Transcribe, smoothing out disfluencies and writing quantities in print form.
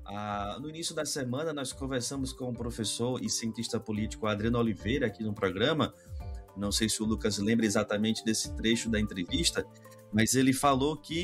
No início da semana, nós conversamos com o professor e cientista político Adriano Oliveira aqui no programa. Não sei se o Lucas lembra exatamente desse trecho da entrevista, mas ele falou que